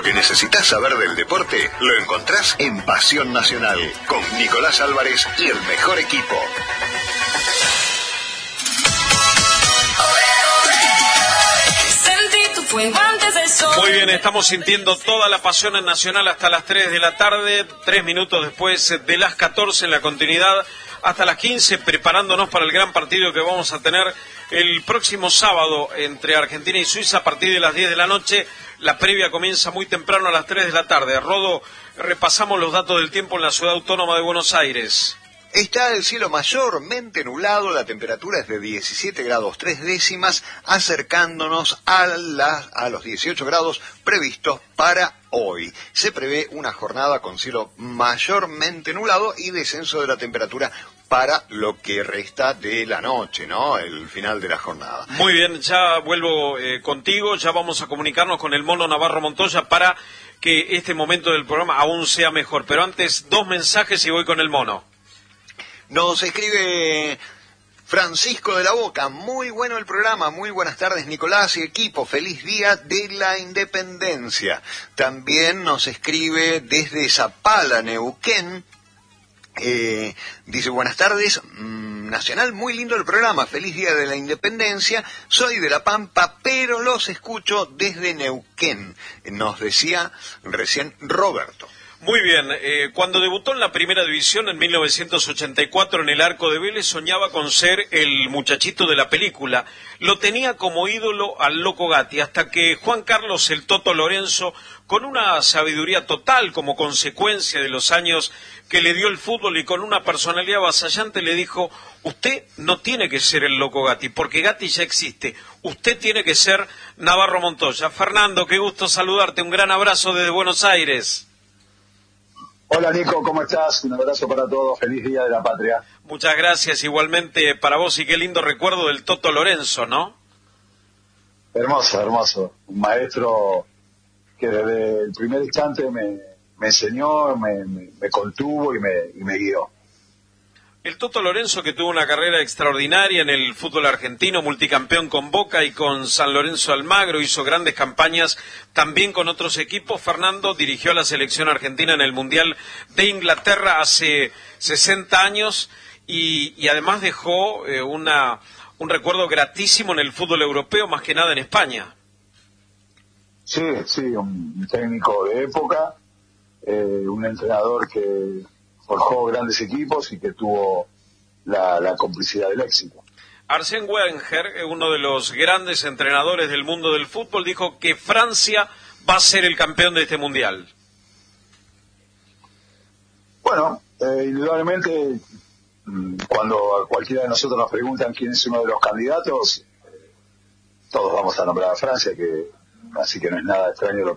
que necesitas saber del deporte lo encontrás en Pasión Nacional, con Nicolás Álvarez y el mejor equipo. Muy bien, estamos sintiendo toda la pasión en Nacional hasta las 3 de la tarde, 3 minutos después de las 14 en la continuidad, hasta las 15, preparándonos para el gran partido que vamos a tener el próximo sábado entre Argentina y Suiza a partir de las 10 de la noche. La previa comienza muy temprano a las 3 de la tarde. Rodo, repasamos los datos del tiempo en la ciudad autónoma de Buenos Aires. Está el cielo mayormente nublado, la temperatura es de 17 grados 3 décimas, acercándonos a los 18 grados previstos para hoy. Se prevé una jornada con cielo mayormente nublado y descenso de la temperatura para lo que resta de la noche, ¿no? El final de la jornada. Muy bien, ya vuelvo contigo, ya vamos a comunicarnos con el Mono Navarro Montoya para que este momento del programa aún sea mejor. Pero antes, 2 mensajes y voy con el Mono. Nos escribe Francisco de la Boca, muy bueno el programa, muy buenas tardes Nicolás y equipo, feliz día de la independencia. También nos escribe desde Zapala, Neuquén, dice buenas tardes, Nacional, muy lindo el programa, feliz día de la independencia, soy de La Pampa, pero los escucho desde Neuquén, nos decía recién Roberto. Muy bien, cuando debutó en la primera división en 1984 en el Arco de Vélez soñaba con ser el muchachito de la película. Lo tenía como ídolo al Loco Gatti, hasta que Juan Carlos el Toto Lorenzo, con una sabiduría total como consecuencia de los años que le dio el fútbol y con una personalidad avasallante, le dijo: usted no tiene que ser el Loco Gatti, porque Gatti ya existe. Usted tiene que ser Navarro Montoya. Fernando, qué gusto saludarte, un gran abrazo desde Buenos Aires. Hola Nico, ¿cómo estás? Un abrazo para todos, feliz Día de la Patria. Muchas gracias, igualmente para vos, y qué lindo recuerdo del Toto Lorenzo, ¿no? Hermoso, hermoso. Un maestro que desde el primer instante me enseñó, me contuvo y me guió. El Toto Lorenzo, que tuvo una carrera extraordinaria en el fútbol argentino, multicampeón con Boca y con San Lorenzo Almagro, hizo grandes campañas también con otros equipos. Fernando dirigió a la selección argentina en el Mundial de Inglaterra hace 60 años y además dejó un recuerdo gratísimo en el fútbol europeo, más que nada en España. Sí, un técnico de época, un entrenador que forjó grandes equipos y que tuvo la complicidad del éxito. Arsène Wenger, uno de los grandes entrenadores del mundo del fútbol, dijo que Francia va a ser el campeón de este mundial. Bueno, indudablemente, cuando a cualquiera de nosotros nos preguntan quién es uno de los candidatos, todos vamos a nombrar a Francia, así que no es nada extraño lo